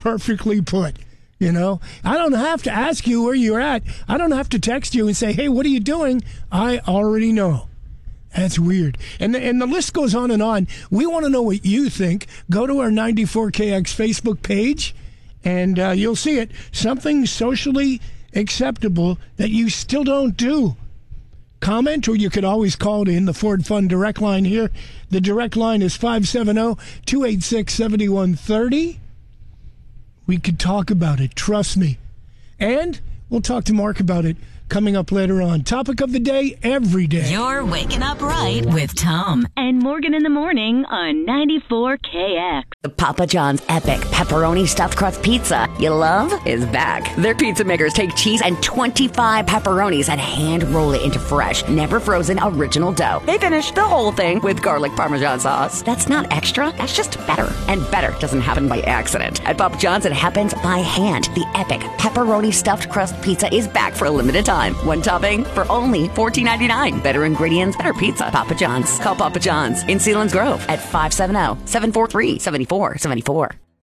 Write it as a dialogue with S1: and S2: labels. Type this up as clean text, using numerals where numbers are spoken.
S1: Perfectly put. You know, I don't have to ask you where you're at. I don't have to text you and say, hey, what are you doing? I already know. That's weird. And the list goes on and on. We want to know what you think. Go to our 94KX Facebook page, and you'll see it. Something socially acceptable that you still don't do. Comment, or you could always call in the Ford Fund direct line here. The direct line is 570-286-7130. We could talk about it. Trust me. And we'll talk to Mark about it coming up later on. Topic of the day, every day.
S2: You're waking up right with Tom and Morgan in the morning on 94KX.
S3: The Papa John's Epic Pepperoni Stuffed Crust Pizza you love is back. Their pizza makers take cheese and 25 pepperonis and hand roll it into fresh, never frozen original dough. They finish the whole thing with garlic Parmesan sauce. That's not extra, that's just better. And better doesn't happen by accident. At Papa John's, it happens by hand. The Epic Pepperoni Stuffed Crust Pizza is back for a limited time. One topping for only $14.99. Better ingredients, better pizza. Papa John's. Call Papa John's in Sealands Grove at 570-743-7474.